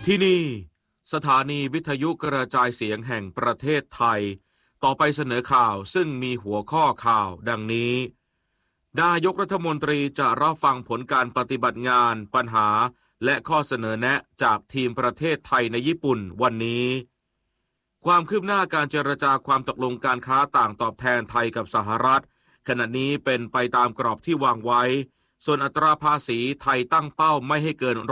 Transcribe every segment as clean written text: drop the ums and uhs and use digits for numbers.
ที่นี่สถานีวิทยุกระจายเสียงแห่งประเทศไทยต่อไปเสนอข่าวซึ่งมีหัวข้อข่าวดังนี้นายกรัฐมนตรีจะรับฟังผลการปฏิบัติงานปัญหาและข้อเสนอแนะจากทีมประเทศไทยในญี่ปุ่นวันนี้ความคืบหน้าการเจรจาความตกลงการค้าต่างตอบแทนไทยกับสหรัฐขณะนี้เป็นไปตามกรอบที่วางไว้ส่วนอัตราภาษีไทยตั้งเป้าไม่ให้เกิน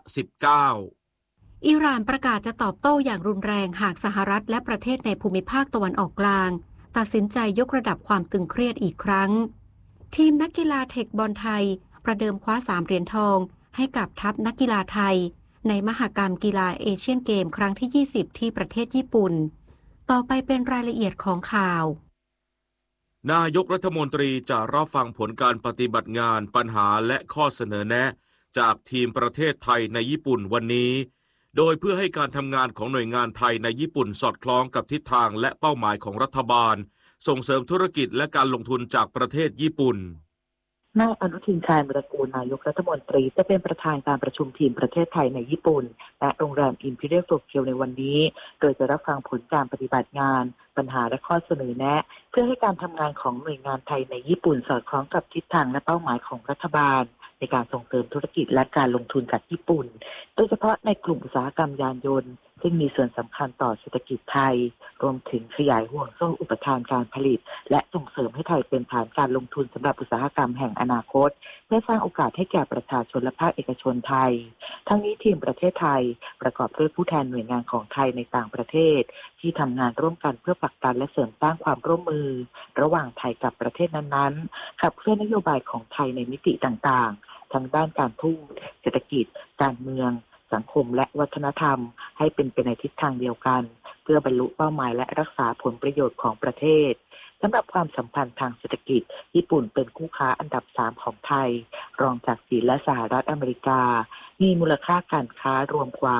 19% อิหร่านประกาศจะตอบโต้อย่างรุนแรงหากสหรัฐและประเทศในภูมิภาคตะวันออกกลางตัดสินใจยกระดับความตึงเครียดอีกครั้งทีมนักกีฬาเทคบอลไทยประเดิมคว้า3 เหรียญทองให้กับทัพนักกีฬาไทยในมหกรรมกีฬาเอเชียนเกมครั้งที่20ที่ประเทศญี่ปุ่นต่อไปเป็นรายละเอียดของข่าวนายกรัฐมนตรีจะรับฟังผลการปฏิบัติงานปัญหาและข้อเสนอแนะจากทีมประเทศไทยในญี่ปุ่นวันนี้โดยเพื่อให้การทำงานของหน่วยงานไทยในญี่ปุ่นสอดคล้องกับทิศทางและเป้าหมายของรัฐบาลส่งเสริมธุรกิจและการลงทุนจากประเทศญี่ปุ่นนายอนุทินชาญวิรากูลนายกรัฐมนตรีจะเป็นประธานการประชุมทีมประเทศไทยในญี่ปุ่นและโรงแรมอิมพีเรียลโตเกียวในวันนี้โดยจะรับฟังผลการปฏิบัติงานปัญหาและข้อเสนอแนะเพื่อให้การทำงานของหน่วยงานไทยในญี่ปุ่นสอดคล้องกับทิศทางและเป้าหมายของรัฐบาลในการส่งเสริมธุรกิจและการลงทุนจากญี่ปุ่นโดยเฉพาะในกลุ่มอุตสาหกรรมยานยนต์ซึ่งมีส่วนสำคัญต่อเศรษฐกิจไทยรวมถึงขยายห่วงโซ่อุปทานการผลิตและส่งเสริมให้ไทยเป็นฐานการลงทุนสำหรับอุตสาหกรรมแห่งอนาคตเพื่อสร้างโอกาสให้แก่ประชาชนและภาคเอกชนไทยทั้งนี้ทีมประเทศไทยประกอบด้วยผู้แทนหน่วยงานของไทยในต่างประเทศที่ทำงานร่วมกันเพื่อผลักดันและเสริมสร้างความร่วมมือระหว่างไทยกับประเทศนั้นๆขับเคลื่อนนโยบายของไทยในมิติต่างๆทั้งด้านการทูตเศรษฐกิจการเมืองสังคมและวัฒนธรรมให้เป็นไปในทิศทางเดียวกันเพื่อบรรลุเป้าหมายและรักษาผลประโยชน์ของประเทศสำหรับความสัมพันธ์ทางเศรษฐกิจญี่ปุ่นเป็นคู่ค้าอันดับ3ของไทยรองจากจีนและสหรัฐอเมริกามีมูลค่าการค้ารวมกว่า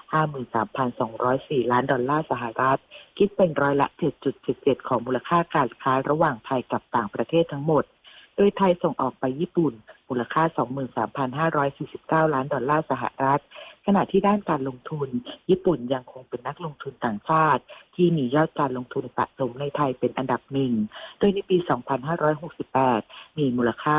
53,204 ล้านดอลลาร์สหรัฐคิดเป็นร้อยละ 7.77 ของมูลค่าการค้าระหว่างไทยกับต่างประเทศทั้งหมดโดยไทยส่งออกไปญี่ปุ่นมูลค่า 23,549 ล้านดอลลาร์สหรัฐขณะที่ด้านการลงทุนญี่ปุ่นยังคงเป็นนักลงทุนต่างชาติที่มียอดการลงทุนสะสมในไทยเป็นอันดับ1โดยในปี 2568 มีมูลค่า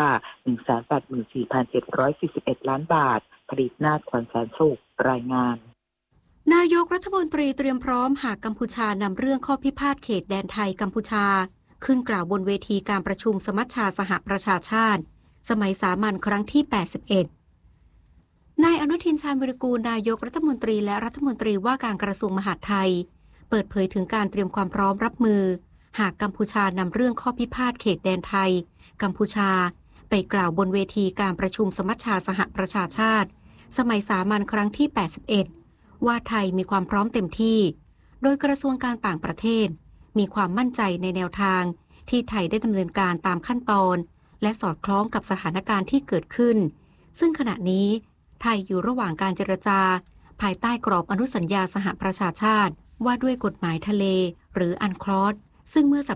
184,741 ล้านบาทผลิตนาถ ขวัญแสนสุขรายงานนายกรัฐมนตรีเตรียมพร้อมหากกัมพูชานำเรื่องข้อพิพาทเขตแดนไทยกัมพูชาขึ้นกล่าวบนเวทีการประชุมสมัชชาสหประชาชาติสมัยสามัญครั้งที่81นายอนุทินชาญวิรากูลนายกรัฐมนตรีและรัฐมนตรีว่าการกระทรวงมหาดไทยเปิดเผยถึงการเตรียมความพร้อมรับมือหากกัมพูชานำเรื่องข้อพิพาทเขตแดนไทยกัมพูชาไปกล่าวบนเวทีการประชุมสมัชชาสหประชาชาติสมัยสามัญครั้งที่81ว่าไทยมีความพร้อมเต็มที่โดยกระทรวงการต่างประเทศมีความมั่นใจในแนวทางที่ไทยได้ดำเนินการตามขั้นตอนและสอดคล้องกับสถานการณ์ที่เกิดขึ้นซึ่งขณะนี้ไทยอยู่ระหว่างการเจรจาภายใต้กรอบอนุสัญญาสหประชาชาติว่าด้วยกฎหมายทะเลหรืออันคลอสซึ่งเมื่อ